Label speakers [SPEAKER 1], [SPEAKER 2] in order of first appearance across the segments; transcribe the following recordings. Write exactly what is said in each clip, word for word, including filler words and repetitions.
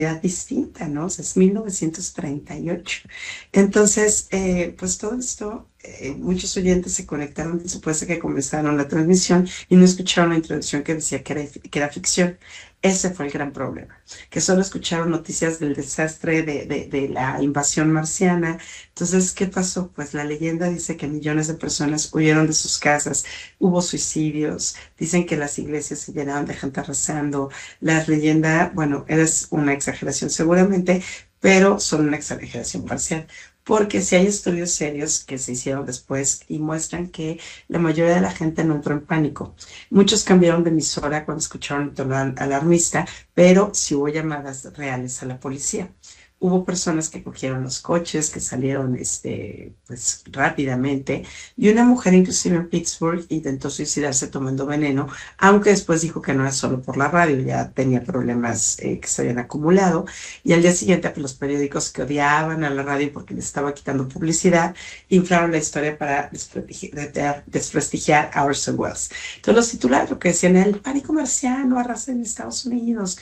[SPEAKER 1] distinta, ¿no? O sea, es mil novecientos treinta y ocho. Entonces, eh, pues todo esto, eh, muchos oyentes se conectaron después de que comenzaron la transmisión y no escucharon la introducción que decía que era, que era ficción. Ese fue el gran problema, que solo escucharon noticias del desastre de, de, de la invasión marciana. Entonces, ¿qué pasó? Pues la leyenda dice que millones de personas huyeron de sus casas, hubo suicidios, dicen que las iglesias se llenaron de gente rezando. La leyenda, bueno, es una exageración seguramente, pero son una exageración parcial. Porque si hay estudios serios que se hicieron después y muestran que la mayoría de la gente no entró en pánico. Muchos cambiaron de emisora cuando escucharon el tono alarmista, pero sí hubo llamadas reales a la policía. Hubo personas que cogieron los coches, que salieron este, pues, rápidamente, y una mujer inclusive en Pittsburgh intentó suicidarse tomando veneno, aunque después dijo que no era solo por la radio, ya tenía problemas eh, que se habían acumulado, y al día siguiente pues, los periódicos que odiaban a la radio porque les estaba quitando publicidad, inflaron la historia para desprestigiar, desprestigiar a Orson Welles. Entonces los titulares lo que decían era el pánico marciano arrasa en Estados Unidos,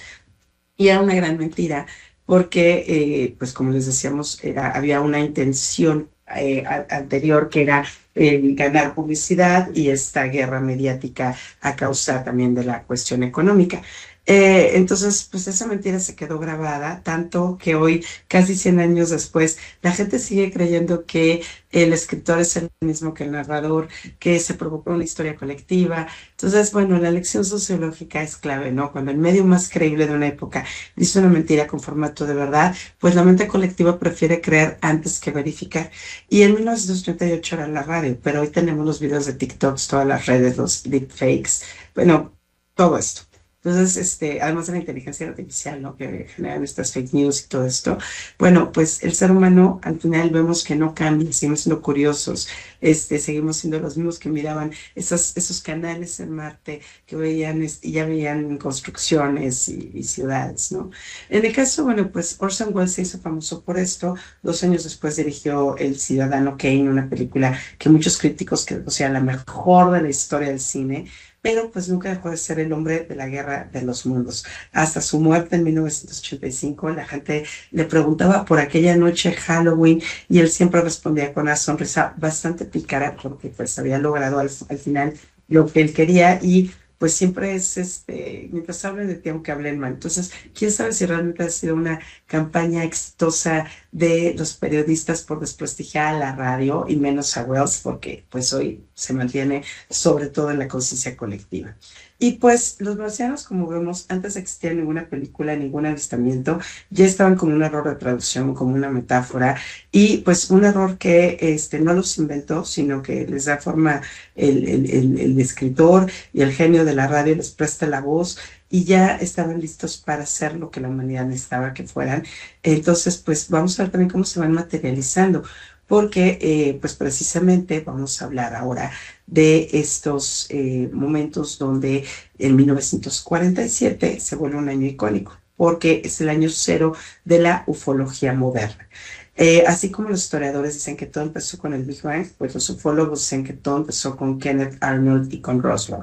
[SPEAKER 1] y era una gran mentira, porque, eh, pues como les decíamos, era, había una intención eh, a, anterior que era eh, ganar publicidad y esta guerra mediática a causa también de la cuestión económica. Eh, entonces, pues esa mentira se quedó grabada, tanto que hoy, casi cien años después, la gente sigue creyendo que el escritor es el mismo que el narrador, que se provocó una historia colectiva. Entonces, bueno, la lección sociológica es clave, ¿no? Cuando el medio más creíble de una época dice una mentira con formato de verdad, pues la mente colectiva prefiere creer antes que verificar. Y en mil novecientos treinta y ocho era la radio, pero hoy tenemos los videos de TikToks, todas las redes, los deepfakes, bueno, todo esto. Entonces, este, además de la inteligencia artificial, ¿no? Que generan estas fake news y todo esto, bueno, pues el ser humano al final vemos que no cambia, seguimos siendo curiosos, este, seguimos siendo los mismos que miraban esos, esos canales en Marte, que veían, y ya veían construcciones y, y ciudades, ¿no? En el caso, bueno, pues Orson Welles se hizo famoso por esto. Dos años después dirigió El Ciudadano Kane, una película que muchos críticos creen que sea la mejor de la historia del cine, pero pues nunca dejó de ser el hombre de la guerra de los mundos. Hasta su muerte en mil novecientos ochenta y cinco, la gente le preguntaba por aquella noche Halloween y él siempre respondía con una sonrisa bastante pícara porque pues había logrado al, al final lo que él quería y pues siempre es, este, mientras hablen de ti, aunque hablen mal. Entonces, quién sabe si realmente ha sido una campaña exitosa de los periodistas por desprestigiar a la radio y menos a Wells, porque pues hoy se mantiene sobre todo en la conciencia colectiva. Y pues los marcianos, como vemos, antes de existir ninguna película, ningún avistamiento, ya estaban como un error de traducción, como una metáfora, y pues un error que este, no los inventó, sino que les da forma el, el, el, el escritor y el genio de la radio les presta la voz y ya estaban listos para hacer lo que la humanidad necesitaba que fueran. Entonces, pues vamos a ver también cómo se van materializando, porque eh, pues precisamente vamos a hablar ahora de estos eh, momentos donde en mil novecientos cuarenta y siete se vuelve un año icónico, porque es el año cero de la ufología moderna. Eh, así como los historiadores dicen que todo empezó con el Big Bang, pues los ufólogos dicen que todo empezó con Kenneth Arnold y con Roswell.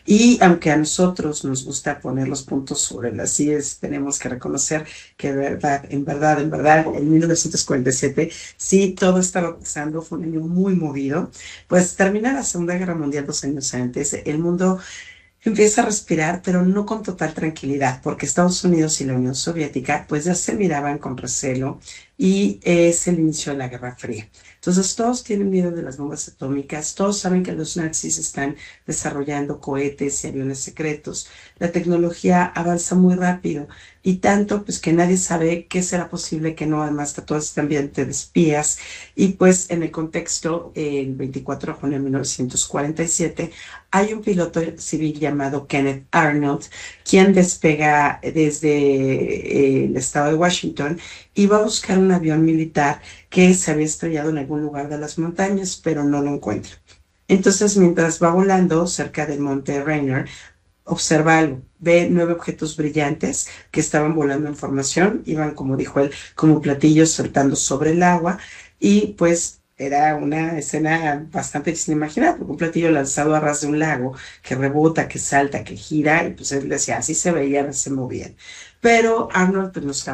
[SPEAKER 1] Y aunque a nosotros nos gusta poner los puntos sobre las íes, tenemos que reconocer que verdad, en verdad, en verdad, en mil novecientos cuarenta y siete, sí, todo estaba pasando, fue un año muy movido. Pues termina la Segunda Guerra Mundial dos años antes, el mundo empieza a respirar, pero no con total tranquilidad, porque Estados Unidos y la Unión Soviética pues ya se miraban con recelo y es el inicio de la Guerra Fría. Entonces todos tienen miedo de las bombas atómicas, todos saben que los nazis están desarrollando cohetes y aviones secretos. La tecnología avanza muy rápido y tanto pues que nadie sabe qué será posible que no, además está todo este ambiente de espías. Y pues en el contexto, el veinticuatro de junio de mil novecientos cuarenta y siete, hay un piloto civil llamado Kenneth Arnold, quien despega desde eh, el estado de Washington y va a buscar un avión militar que se había estrellado en algún lugar de las montañas, pero no lo encuentra. Entonces, mientras va volando cerca del monte Rainier, observa algo, ve nueve objetos brillantes que estaban volando en formación, iban, como dijo él, como platillos saltando sobre el agua, y pues era una escena bastante difícil de imaginar, porque un platillo lanzado a ras de un lago, que rebota, que salta, que gira, y pues él decía, así se veían, se movían. Pero Arnold pues, no estaba